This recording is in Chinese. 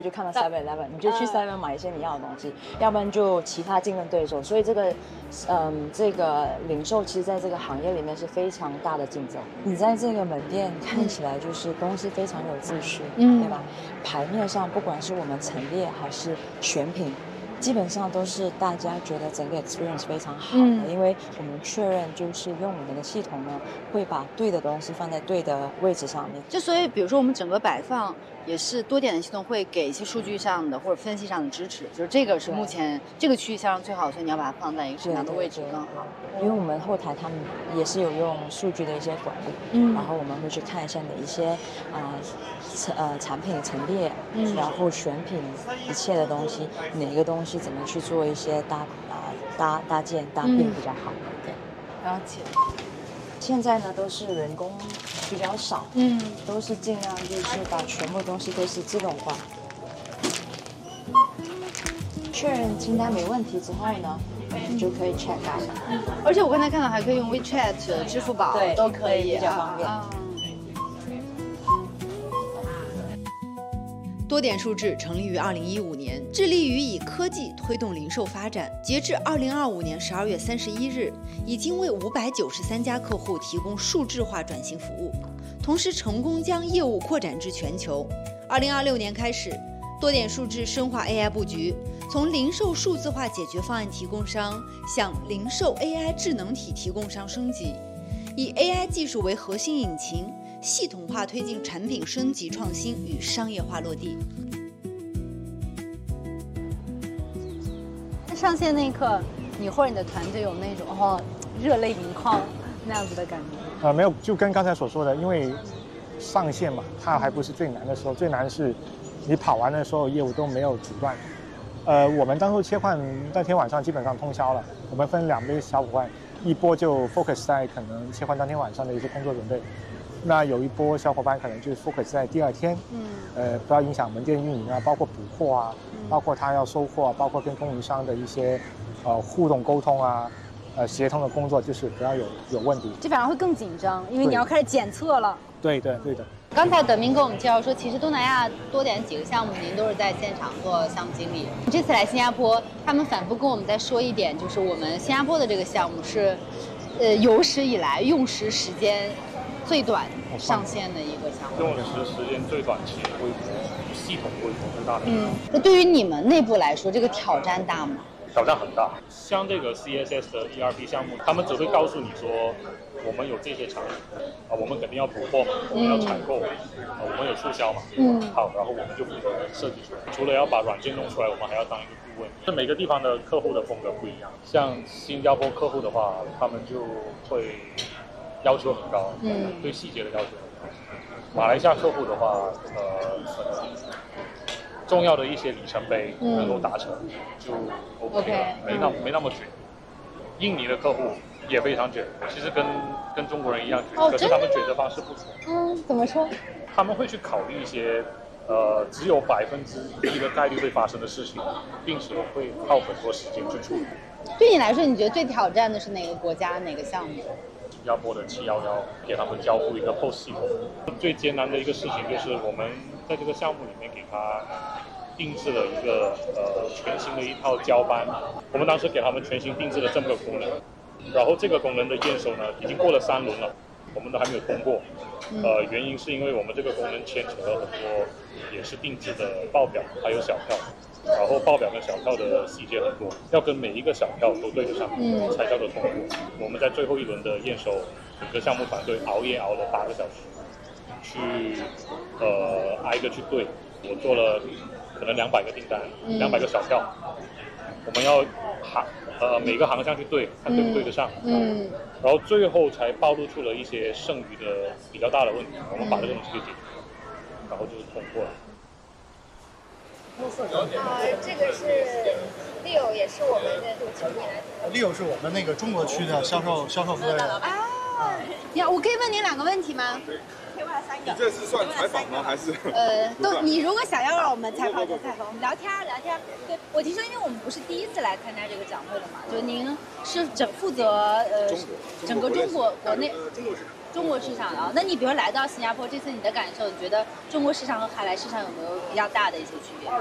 就看到 7-Eleven， 你就去 7-Eleven 买一些你要的东西，要不然就其他竞争对手。所以这个零售其实在这个行业里面是非常大的竞争。你在这个门店看起来就是东西非常有秩序，对吧？牌面上不管是我们陈列还是选品，基本上都是大家觉得整个 experience 非常好的，因为我们确认就是用我们的系统呢，会把对的东西放在对的位置上面。 就所以，比如说我们整个摆放也是多点的系统会给一些数据上的或者分析上的支持，就是这个是目前这个区域销量最好，所以你要把它放在一个什么样的位置更好？ 因为我们后台他们也是有用数据的一些管理，然后我们会去看一下哪一些产品陈列，然后选品一切的东西，哪个东西怎么去做一些搭建搭配比较好。对， 了解。 现在呢都是人工比较少，都是尽量就是把全部东西都是自动化。确认清单没问题之后呢，你就可以 check out。 而且我刚才看到还可以用 WeChat、支付宝都可以， 比较方便。 多点数智成立于2015年，致力于以科技推动零售发展。截至2025年12月31日，已经为593家客户提供数字化转型服务，同时成功将业务扩展至全球。2026年开始，多点数智深化 AI 布局，从零售数字化解决方案提供商向零售 AI 智能体提供商升级，以 AI 技术为核心引擎，系统化推进产品升级创新与商业化落地。那上线那一刻，你或者你的团队有那种热泪盈眶那样子的感觉？ 没有，就跟刚才所说的，因为上线嘛，它还不是最难的时候，最难的是你跑完的所有业务都没有阻断。我们当初切换那天晚上基本上通宵了，我们分2波小伙伴，一波就 focus 在可能切换当天晚上的一些工作准备。那有一波小伙伴可能就是 focus 在第2天，不要影响门店运营啊，包括补货啊，包括他要收货啊，包括跟供应商的一些互动沟通啊，协同的工作，就是不要有问题。 这反而会更紧张，因为你要开始检测了。 对的。 刚才德明跟我们介绍说，其实东南亚多点几个项目，您都是在现场做项目经理。这次来新加坡，他们反复跟我们在说一点，就是我们新加坡的这个项目是，有史以来用时时间最短上线的一个项目， 用时间最短且规模系统规模最大的。 那对于你们内部来说，这个挑战大吗？ 挑战很大。像这个 CSS 的 ERP 项目，他们只会告诉你说，我们有这些产品我们肯定要补货，我们要采购我们有促销嘛，好，然后我们就负责设计出来。除了要把软件弄出来，我们还要当一个顾问。这每个地方的客户的风格不一样，像新加坡客户的话，他们就会要求很高，对细节的要求很高。马来西亚客户的话，可能重要的一些里程碑能够达成就 OK 了，没那么卷。印尼的客户也非常卷，其实跟中国人一样卷，可是他们卷的方式不同。 怎么说？ 他们会去考虑一些只有1%的概率会发生的事情，并且会耗很多时间去处理。 对你来说，你觉得最挑战的是哪个国家哪个项目？ 新加坡的711给他们交付一个 POS 系统，最艰难的一个事情就是我们在这个项目里面给他定制了一个全新的一套交班，我们当时给他们全新定制了这么个功能，然后这个功能的验收呢已经过了3轮了，我们都还没有通过。原因是因为我们这个功能牵扯了很多也是定制的报表还有小票，然后报表跟小票的细节很多，要跟每一个小票都对得上，才叫做通过。我们在最后一轮的验收，整个项目团队熬夜熬了8个小时，去挨个去对。我做了可能200个订单，200个小票，我们要每个航向去对，看对不对得上。然后最后才暴露出了一些剩余的比较大的问题，我们把这个东西给解决，然后就是通过了。 这个是 Leo， 也是我们的经理来。 Leo 是我们那个中国区的销售负责人。 我可以问您2个问题吗？ 可以问3个。 你这是算采访吗？还是？ 你如果想要让我们采访就采访，我们聊天。对，我听说，因为我们不是第一次来参加这个展会了嘛，就您是负责整个中国国内。 中国市场。 中国市场啊。那你比如来到新加坡，这次你的感受，你觉得中国市场和海外市场有没有比较大的一些区别？